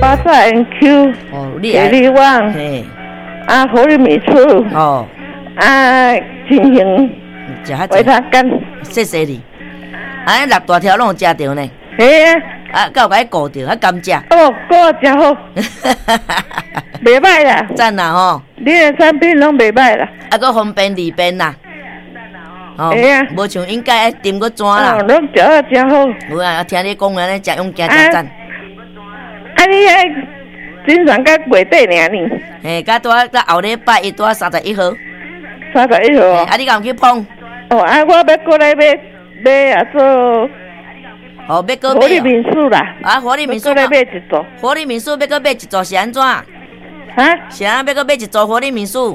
巴萨 NQ， 哦， 铁力旺， 嘿， 活力米醋， 哦， 金型，维他干， 谢谢你。6大条拢有食着呢。 嘿啊， 敢有甲伊顾着，甘食。 哦，顾真好，袂歹啦。 赞啦吼！ 你的产品拢袂歹啦。 佫方便利便啦。哦，无像应该爱炖佫怎啦。 拢食啊真好。 有啊，听你讲安尼食用惊真赞。 你迄经常甲月底尔呢？ 嘿，甲到后礼拜一到31号。 31号。 你敢有去碰？ 我要过来买做。 哦，要搁买。 活力民宿啦。 活力民宿。 过来买一组。 活力民宿要搁买一组是安怎？是要搁买一组活力民宿？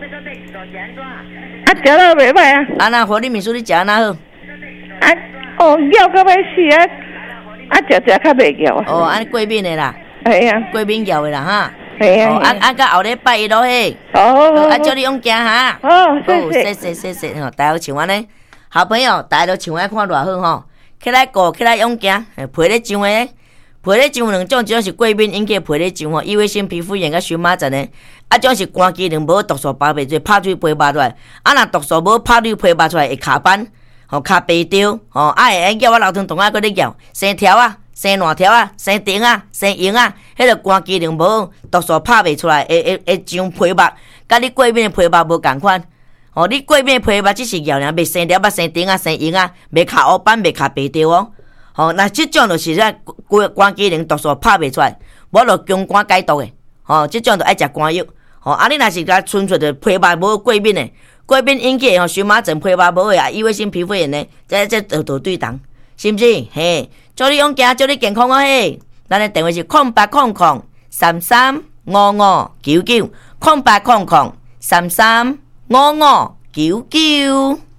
食了袂歹啊。 那活力民宿你食安那好？ 枵到要死啊！食较袂枵啊。 安贵宾的啦。 系啊。 贵宾枵的啦哈。 系啊。 到后礼拜一咯嘿。叫你勇行哈。谢谢吼，大家像安尼，好朋友大家都像安看偌好吼，起来顾，起来勇行，陪咧上诶。皮咧上两种，一种是过敏引起的皮咧上吼，异位性皮肤炎甲荨麻疹的；一种是肝机能无毒素包袂住，拍水皮拔出来。若毒素无拍水皮拔出来，会卡斑，吼卡白掉，吼会叫我老汤同仔搁咧叫生条啊、生烂条啊、生顶啊、生硬啊，迄个肝机能无毒素拍袂出来，会上皮拔，甲你过敏的皮拔无共款。吼，你过敏的皮拔只是咬尔，袂生条啊、生顶啊、生硬啊，袂卡乌斑，袂卡白掉哦。吼，那即种就是咱肝机能毒素拍袂出来，无就强肝解毒的。吼，即种就爱食肝药。吼，你若是甲纯粹的皮肤无过敏的，过敏引起的吼荨麻疹、皮肤无好啊，异位性皮肤炎的，这都对同，是毋是？嘿，祝你勇行，祝你健康哦嘿。咱的电话是0800335599，0800335599。